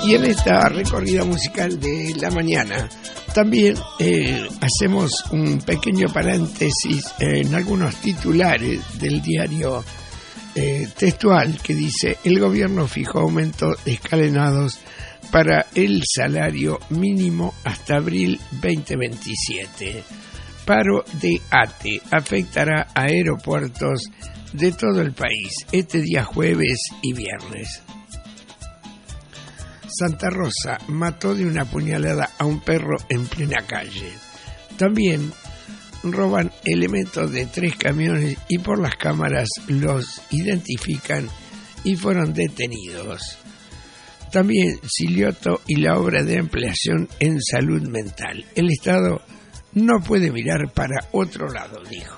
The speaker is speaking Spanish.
Y en esta recorrida musical de la mañana también hacemos un pequeño paréntesis en algunos titulares del diario textual que dice: el gobierno fijó aumentos escalonados para el salario mínimo hasta abril 2027. Paro de ATE afectará a aeropuertos de todo el país este día jueves y viernes. Santa Rosa mató de una puñalada a un perro en plena calle. También roban elementos de 3 camiones y por las cámaras los identifican y fueron detenidos. También Silioto y la obra de ampliación en salud mental. El Estado no puede mirar para otro lado, dijo.